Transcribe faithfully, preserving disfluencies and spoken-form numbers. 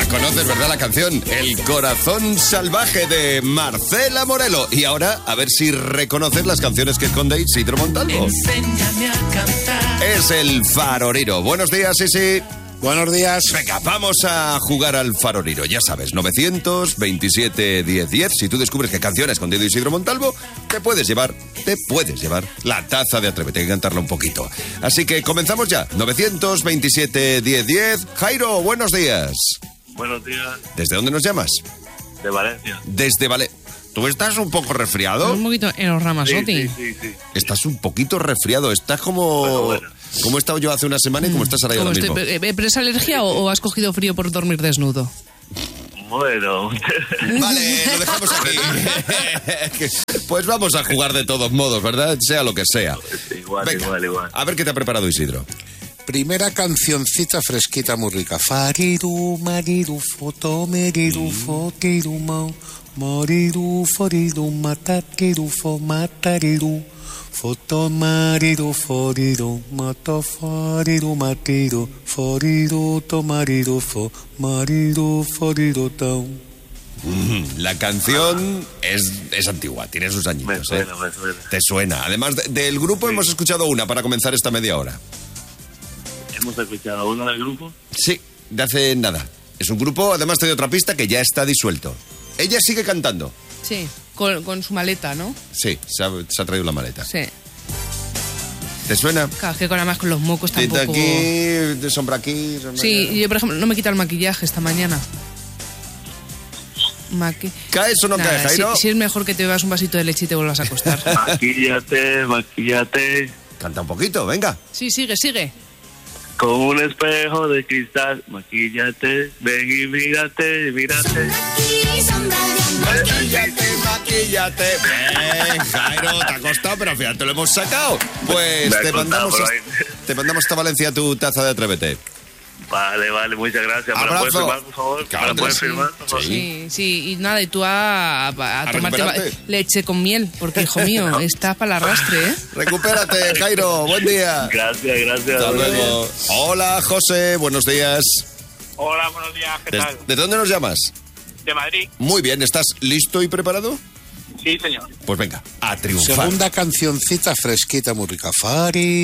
Conoces, ¿verdad, la canción? El corazón salvaje de Marcela Morelo. Y ahora, a ver si reconoces las canciones que esconde Isidro Montalvo. Enséñame a cantar. Es el Faroriro. Buenos días, Isi. Buenos días. Venga, vamos a jugar al Faroriro. Ya sabes, novecientos veintisiete diez diez. Si tú descubres qué canción ha escondido Isidro Montalvo, te puedes llevar, te puedes llevar la taza de Atrévete, hay que cantarla un poquito. Así que comenzamos ya. novecientos veintisiete diez diez. Jairo, buenos días. Buenos días. ¿Desde dónde nos llamas? De Valencia. Desde Valencia. ¿Tú estás un poco resfriado? Un poquito en los Ramazotti. Sí, sí, sí, sí. Estás un poquito resfriado. Estás como... Bueno, bueno. Como he estado yo hace una semana y como estás ahora ¿Cómo mismo. estoy? ¿Pero es alergia o, o has cogido frío por dormir desnudo? Bueno. Vale, lo dejamos aquí. Pues vamos a jugar de todos modos, ¿verdad? Sea lo que sea. Igual, Venga, igual, igual. a ver qué te ha preparado Isidro. Primera cancioncita fresquita muy rica. Fariru, mariru, foto, meriru, fotiru, mau, moriru, foriru, matatiru, fo, matariru. Foto, mariru, foriru, mato, foriru, matiru, foriru, to, mariru, fo, mariru, foriru, to. Mm, la canción es, es antigua, tiene sus añitos. Me suena, ¿eh? me suena. Te suena. Además de- del grupo Sí. hemos escuchado una para comenzar esta media hora. Hemos escuchado uno del grupo. Sí, de hace nada. Es un grupo, además te doy otra pista, que ya está disuelto. Ella sigue cantando. Sí, con, con su maleta, ¿no? Sí, se ha, se ha traído la maleta. Sí. ¿Te suena? Claro, es que con además con los mocos Tinta tampoco... aquí, de sombra aquí. Sombra Sí, allá. yo por ejemplo no me quita el maquillaje esta mañana. Maqui... ¿Caes o no Nada, caes, Jairo? sí, sí es mejor que te bebas un vasito de leche y te vuelvas a acostar. Maquíllate, maquíllate. Canta un poquito, venga. Sí, sigue, sigue. Con un espejo de cristal. Maquíllate, ven y mírate, mírate. Maquíllate, maquíllate. Bien, Jairo, te ha costado, pero al final te lo hemos sacado. Pues Me ha te costado, mandamos, por a- ahí. te mandamos hasta Valencia tu taza de Atrévete. Vale, vale, muchas gracias. ¿Me la Abrazo. puedes firmar, por favor? Claro ¿Me la que puedes sí. firmar, por favor? Sí. Sí, sí, y nada, y tú a, a, a A tomarte va- recuperarte. leche con miel, porque hijo mío, está para el arrastre, ¿eh? Recupérate, Jairo, buen día. Gracias, gracias. Hasta buenos luego. días. Hola, José, buenos días. Hola, buenos días, ¿qué ¿Des- tal? ¿De dónde nos llamas? De Madrid. Muy bien, ¿estás listo y preparado? Sí, señor. Pues venga, a triunfar. Segunda cancioncita fresquita muy rica. Fari.